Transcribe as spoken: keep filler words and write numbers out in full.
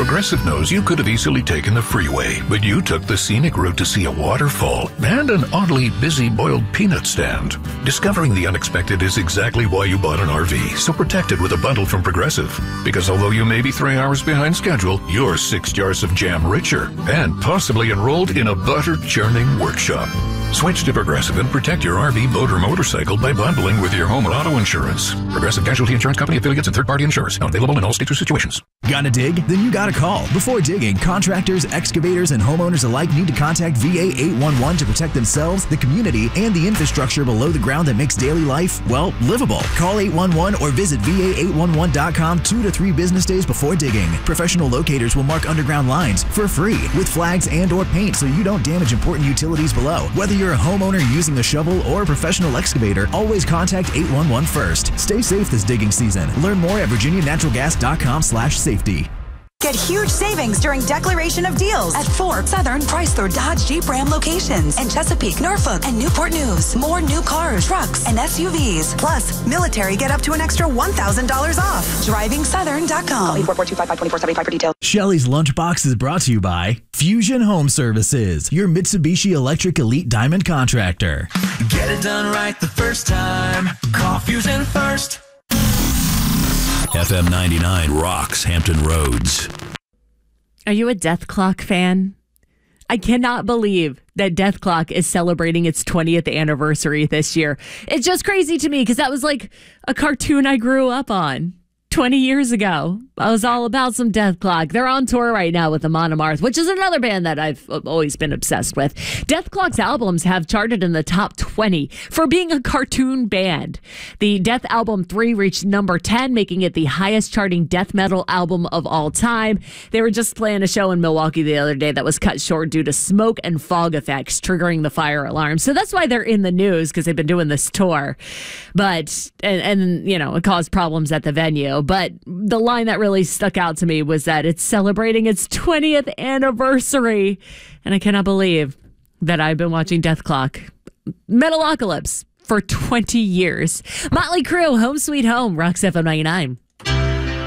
Progressive knows you could have easily taken the freeway, but you took the scenic route to see a waterfall and an oddly busy boiled peanut stand. Discovering the unexpected is exactly why you bought an R V, so protect it with a bundle from Progressive. Because although you may be three hours behind schedule, you're six jars of jam richer and possibly enrolled in a butter churning workshop. Switch to Progressive and protect your R V, boat, or motorcycle by bundling with your home and auto insurance. Progressive Casualty Insurance Company, affiliates, and third-party insurers. Not available in all states or situations. Gotta dig? Then you gotta call. Before digging, contractors, excavators, and homeowners alike need to contact V A eight one one to protect themselves, the community, and the infrastructure below the ground that makes daily life, well, livable. Call eight one one or visit V A eight one one dot com two to three business days before digging. Professional locators will mark underground lines for free with flags and or paint so you don't damage important utilities below. Whether you're a homeowner using a shovel or a professional excavator, always contact eight one one first. Stay safe this digging season. Learn more at virginia natural gas dot com slash safety. Get huge savings during Declaration of Deals at Ford, Southern, Chrysler, Dodge, Jeep, Ram locations in Chesapeake, Norfolk, and Newport News. More new cars, trucks, and S U Vs. Plus, military get up to an extra one thousand dollars off. driving southern dot com. Call eight four four, two five five, two four seven five for details. Shelley's Lunchbox is brought to you by Fusion Home Services, your Mitsubishi Electric Elite Diamond contractor. Get it done right the first time. Call Fusion first. F M ninety-nine rocks Hampton Roads. Are you a Death Clock fan? I cannot believe that Death Clock is celebrating its twentieth anniversary this year. It's just crazy to me because that was like a cartoon I grew up on twenty years ago. I was all about some Death Clock. They're on tour right now with Amon Amarth, which is another band that I've always been obsessed with. Death Clock's albums have charted in the top twenty for being a cartoon band. The Death Album three reached number ten, making it the highest charting death metal album of all time. They were just playing a show in Milwaukee the other day that was cut short due to smoke and fog effects triggering the fire alarm. So that's why they're in the news, because they've been doing this tour. But, and, and you know, it caused problems at the venue. But the line that really stuck out to me was that it's celebrating its twentieth anniversary. And I cannot believe that I've been watching Death Clock, Metalocalypse, for twenty years. Motley Crue, Home Sweet Home, Rocks F M ninety-nine.